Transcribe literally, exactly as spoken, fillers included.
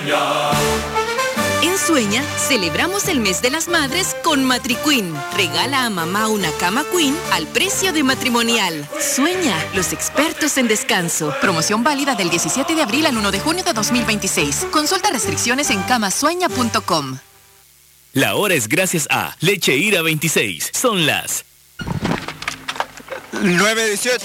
En Sueña, celebramos el mes de las madres con MatriQueen. Regala a mamá una cama Queen al precio de matrimonial. Sueña, los expertos en descanso. Promoción válida del diecisiete de abril al uno de junio de dos mil veintiséis. Consulta restricciones en camasueña punto com. La hora es gracias a Leche Ira veintiséis. Son las nueve dieciocho.